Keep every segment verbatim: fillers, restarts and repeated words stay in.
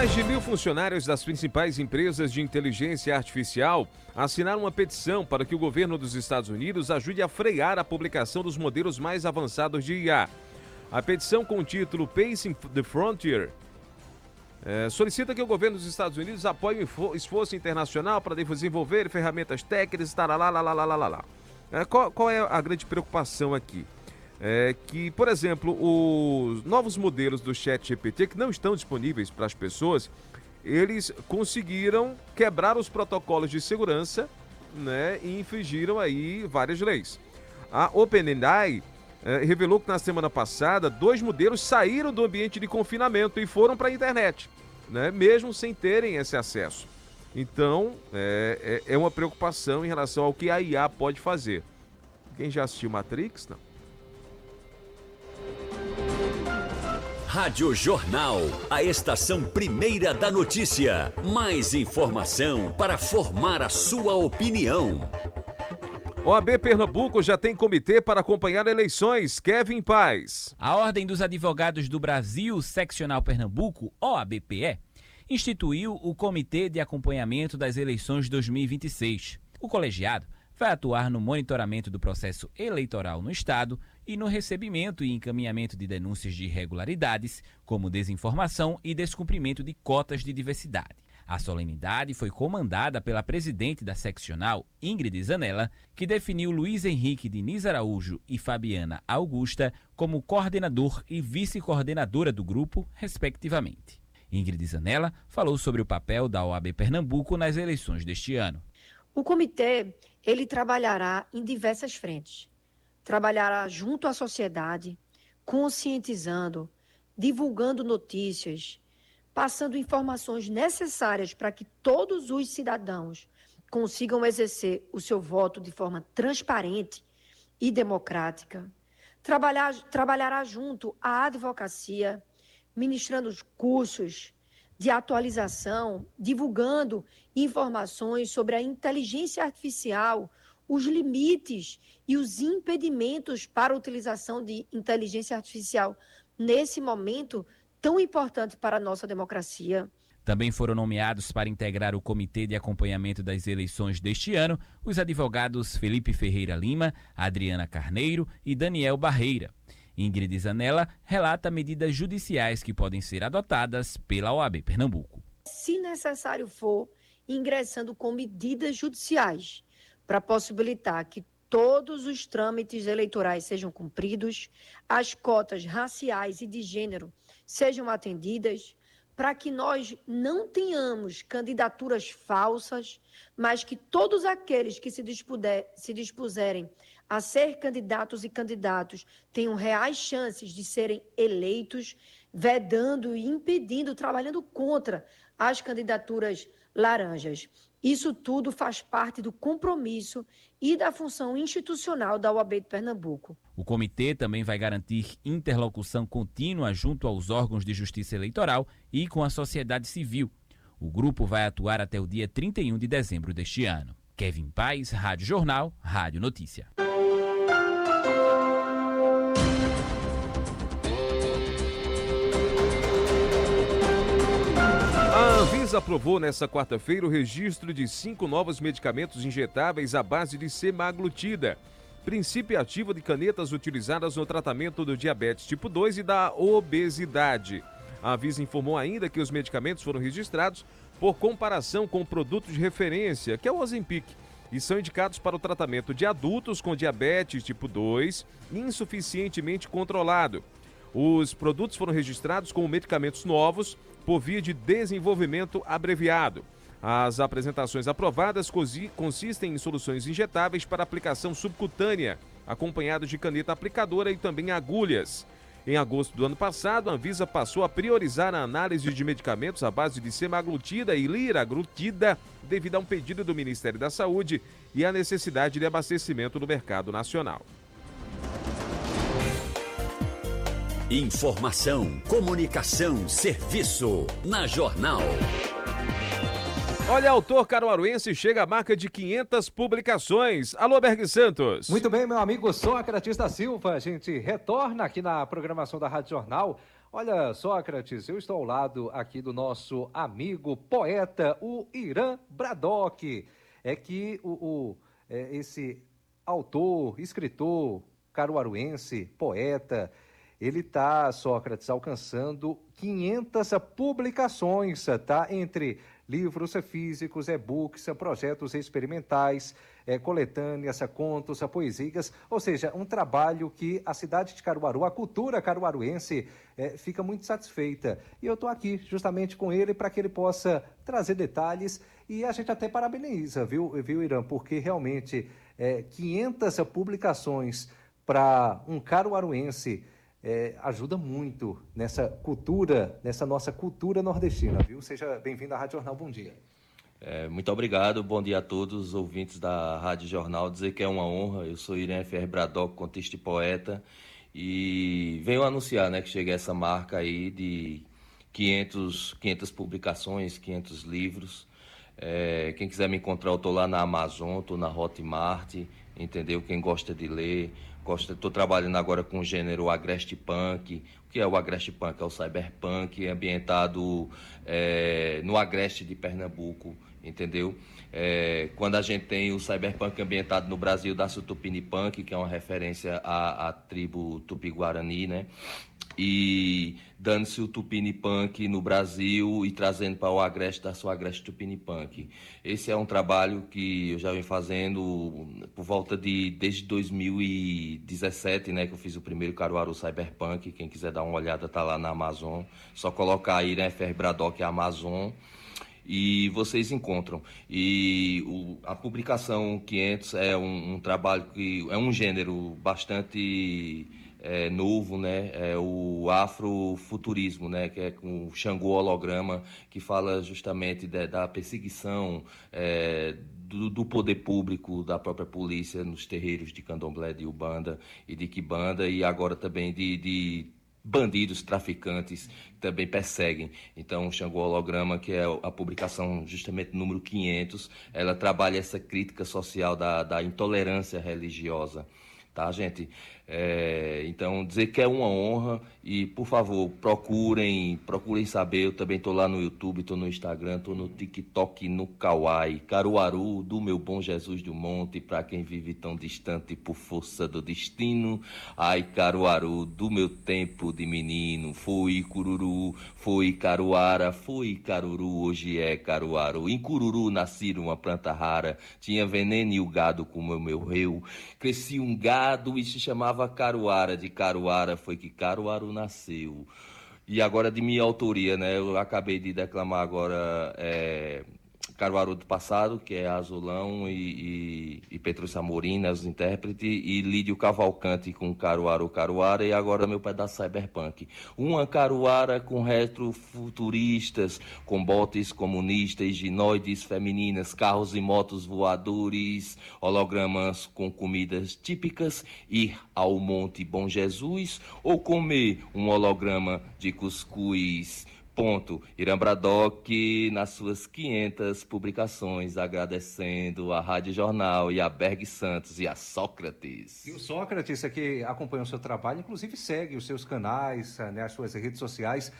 Mais de mil funcionários das principais empresas de inteligência artificial assinaram uma petição para que o governo dos Estados Unidos ajude a frear a publicação dos modelos mais avançados de I A. A petição, com o título Pacing the Frontier, é, solicita que o governo dos Estados Unidos apoie o esforço internacional para desenvolver ferramentas técnicas, lá. É, qual, qual é a grande preocupação aqui? É que, por exemplo, os novos modelos do ChatGPT que não estão disponíveis para as pessoas, eles conseguiram quebrar os protocolos de segurança, né, e infringiram aí várias leis. A OpenAI é, revelou que na semana passada dois modelos saíram do ambiente de confinamento e foram para a internet, né, mesmo sem terem esse acesso. Então, é, é, é uma preocupação em relação ao que a I A pode fazer. Quem já assistiu Matrix, não? Rádio Jornal, a estação primeira da notícia. Mais informação para formar a sua opinião. O A B Pernambuco já tem comitê para acompanhar eleições. Kevin Paz. A Ordem dos Advogados do Brasil, Seccional Pernambuco, O A B P E, instituiu o Comitê de Acompanhamento das Eleições dois mil e vinte e seis. O colegiado vai atuar no monitoramento do processo eleitoral no Estado e no recebimento e encaminhamento de denúncias de irregularidades, como desinformação e descumprimento de cotas de diversidade. A solenidade foi comandada pela presidente da seccional, Ingrid Zanella, que definiu Luiz Henrique Diniz Araújo e Fabiana Augusta como coordenador e vice-coordenadora do grupo, respectivamente. Ingrid Zanella falou sobre o papel da O A B Pernambuco nas eleições deste ano. O comitê, ele trabalhará em diversas frentes. Trabalhará junto à sociedade, conscientizando, divulgando notícias, passando informações necessárias para que todos os cidadãos consigam exercer o seu voto de forma transparente e democrática. Trabalhar, trabalhará junto à advocacia, ministrando os cursos de atualização, divulgando informações sobre a inteligência artificial, os limites e os impedimentos para a utilização de inteligência artificial nesse momento tão importante para a nossa democracia. Também foram nomeados para integrar o Comitê de Acompanhamento das Eleições deste ano os advogados Felipe Ferreira Lima, Adriana Carneiro e Daniel Barreira. Ingrid Zanella relata medidas judiciais que podem ser adotadas pela O A B Pernambuco. Se necessário for, ingressando com medidas judiciais para possibilitar que todos os trâmites eleitorais sejam cumpridos, as cotas raciais e de gênero sejam atendidas, para que nós não tenhamos candidaturas falsas, mas que todos aqueles que se, dispuder, se dispuserem a ser candidatos e candidatos tenham reais chances de serem eleitos, vedando e impedindo, trabalhando contra as candidaturas laranjas. Isso tudo faz parte do compromisso e da função institucional da O A B de Pernambuco. O comitê também vai garantir interlocução contínua junto aos órgãos de justiça eleitoral e com a sociedade civil. O grupo vai atuar até o dia trinta e um de dezembro deste ano. Kevin Paz, Rádio Jornal, Rádio Notícia. A Anvisa aprovou nesta quarta-feira o registro de cinco novos medicamentos injetáveis à base de semaglutida, princípio ativo de canetas utilizadas no tratamento do diabetes tipo dois e da obesidade. A Anvisa informou ainda que os medicamentos foram registrados por comparação com o produto de referência, que é o Ozempic, e são indicados para o tratamento de adultos com diabetes tipo dois insuficientemente controlado. Os produtos foram registrados como medicamentos novos por via de desenvolvimento abreviado. As apresentações aprovadas consistem em soluções injetáveis para aplicação subcutânea, acompanhadas de caneta aplicadora e também agulhas. Em agosto do ano passado, a Anvisa passou a priorizar a análise de medicamentos à base de semaglutida e liraglutida devido a um pedido do Ministério da Saúde e à necessidade de abastecimento no mercado nacional. Informação, comunicação, serviço. Na Jornal. Olha, autor caruaruense chega à marca de quinhentas publicações. Alô, Berg Santos. Muito bem, meu amigo Sócrates da Silva. A gente retorna aqui na programação da Rádio Jornal. Olha, Sócrates, eu estou ao lado aqui do nosso amigo poeta, o Irã Braddock. É que o, o é, esse autor, escritor caruaruense, poeta, ele está, Sócrates, alcançando quinhentas publicações, tá? Entre livros físicos, e-books, projetos experimentais, é, coletâneas, contos, poesias, ou seja, um trabalho que a cidade de Caruaru, a cultura caruaruense, é, fica muito satisfeita. E eu estou aqui justamente com ele para que ele possa trazer detalhes e a gente até parabeniza, viu, viu Irã? Porque realmente é, quinhentas publicações para um caruaruense É, ajuda muito nessa cultura, nessa nossa cultura nordestina, viu? Seja bem-vindo à Rádio Jornal, bom dia. É, muito obrigado, bom dia a todos os ouvintes da Rádio Jornal, dizer que é uma honra, eu sou Irã Ferreira Braddock, contista e poeta, e venho anunciar, né, que chega essa marca aí de quinhentas, quinhentas publicações, quinhentos livros. É, quem quiser me encontrar, eu estou lá na Amazon, estou na Hotmart, entendeu? Quem gosta de ler, gosta, estou trabalhando agora com o gênero agreste punk. O que é o agreste punk? É o cyberpunk ambientado é, no agreste de Pernambuco, entendeu? É, quando a gente tem o cyberpunk ambientado no Brasil, dá-se o Tupinipunk, que é uma referência à, à tribo Tupi-Guarani, né? E dando-se o Tupinipunk no Brasil e trazendo para o agreste da sua agreste Tupinipunk. Esse é um trabalho que eu já venho fazendo por volta de desde dois mil e dezessete, né, que eu fiz o primeiro Caruaru Cyberpunk. Quem quiser dar uma olhada tá lá na Amazon, só colocar aí, né, Ferreira Braddock Amazon e vocês encontram. E o, a publicação quinhentos é um, um trabalho que é um gênero bastante É, novo, né? É o afrofuturismo, né? Que é com o Xangô holograma, que fala justamente de, da perseguição é, do, do poder público, da própria polícia nos terreiros de Candomblé, de Ubanda e de Quibanda, e agora também de, de bandidos, traficantes, que também perseguem. Então, o Xangô holograma, que é a publicação justamente número quinhentos, ela trabalha essa crítica social da, da intolerância religiosa. Tá, gente? É, então, dizer que é uma honra e, por favor, procurem, procurem saber. Eu também estou lá no YouTube, estou no Instagram, estou no TikTok, no Kawaii. Caruaru, do meu bom Jesus do Monte, para quem vive tão distante por força do destino. Ai, Caruaru, do meu tempo de menino, foi Cururu, foi Caruara, foi Caruru, hoje é Caruaru. Em Cururu nasci uma planta rara, tinha veneno e o gado como o meu reu. Cresci um gado e se chamava Caruara, de Caruara foi que Caruaru nasceu. E agora de minha autoria, né? Eu acabei de declamar agora é, Caruaru do Passado, que é Azulão e, e, e Petrúcio Amorim, né, os intérpretes, e Lídio Cavalcante com Caruaru Caruara, e agora meu pedaço Cyberpunk. Uma Caruara com retrofuturistas, com botes comunistas, ginoides femininas, carros e motos voadores, hologramas com comidas típicas, ir ao Monte Bom Jesus ou comer um holograma de cuscuz. Ponto. Irã Braddock, nas suas quinhentas publicações, agradecendo a Rádio Jornal e a Berg Santos e a Sócrates. E o Sócrates, que acompanha o seu trabalho, inclusive segue os seus canais, né, as suas redes sociais,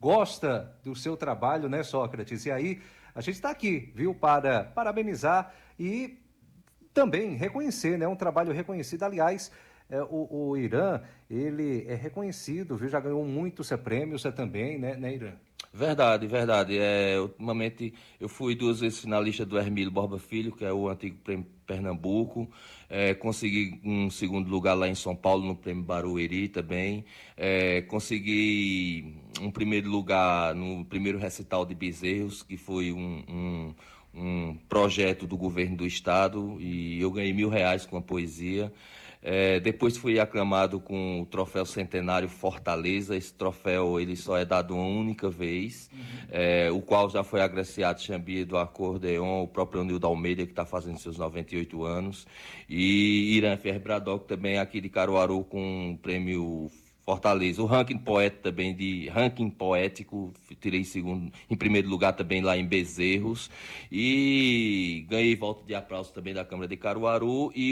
gosta do seu trabalho, né, Sócrates? E aí, a gente está aqui, viu, para parabenizar e também reconhecer, né, um trabalho reconhecido. Aliás, É, o, o Irã, ele é reconhecido, viu? Já ganhou muitos prêmios também, né, né, Irã? Verdade, verdade. É, ultimamente eu fui duas vezes finalista do Hermílio Borba Filho, que é o antigo Prêmio Pernambuco. É, consegui um segundo lugar lá em São Paulo, no Prêmio Barueri também. É, consegui um primeiro lugar no primeiro recital de Bezerros, que foi um... um um projeto do governo do estado, e eu ganhei mil reais com a poesia. É, depois fui aclamado com o troféu Centenário Fortaleza. Esse troféu ele só é dado uma única vez, uhum. é, o qual já foi agraciado Xambia do Acordeon, o próprio Nildo Almeida, que está fazendo seus noventa e oito anos, e Irã Ferreira Braddock também aqui de Caruaru com o prêmio Fortaleza. O ranking poeta também de ranking poético, tirei segundo, em primeiro lugar também lá em Bezerros, e ganhei voto de aplauso também da Câmara de Caruaru, e